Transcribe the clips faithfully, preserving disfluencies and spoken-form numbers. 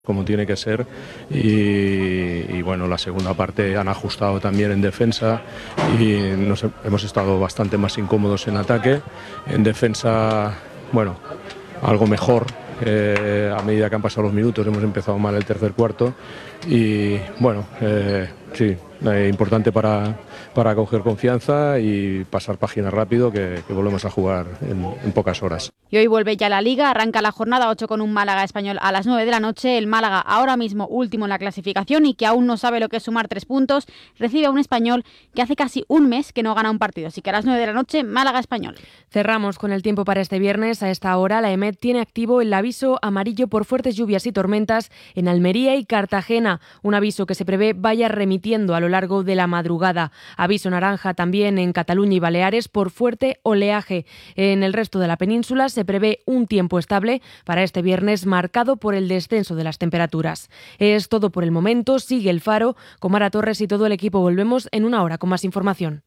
como tiene que ser y, y bueno, la segunda parte han ajustado también en defensa y nos hemos estado bastante más incómodos en ataque. En defensa, bueno, algo mejor. Eh, a medida que han pasado los minutos hemos empezado mal el tercer cuarto y bueno, eh, sí, eh, importante para, para coger confianza y pasar página rápido, que, que volvemos a jugar en, en pocas horas. Y hoy vuelve ya la Liga, arranca la jornada ocho con un Málaga Español a las nueve de la noche. El Málaga, ahora mismo último en la clasificación y que aún no sabe lo que es sumar tres puntos, recibe a un Español que hace casi un mes que no gana un partido. Así que a las nueve de la noche, Málaga Español. Cerramos con el tiempo para este viernes. A esta hora, la EMET tiene activo el aviso amarillo por fuertes lluvias y tormentas en Almería y Cartagena. Un aviso que se prevé vaya remitiendo a lo largo de la madrugada. Aviso naranja también en Cataluña y Baleares por fuerte oleaje. En el resto de la península se prevé un tiempo estable para este viernes marcado por el descenso de las temperaturas. Es todo por el momento. Sigue el Faro. Con Mara Torres y todo el equipo volvemos en una hora con más información.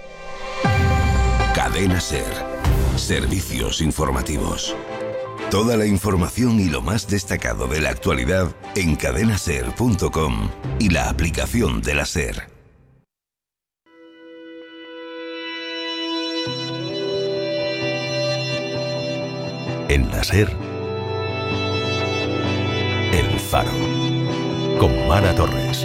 Cadena SER. Servicios informativos. Toda la información y lo más destacado de la actualidad en cadena ser punto com y la aplicación de la SER. En la SER, El Faro, con Mara Torres.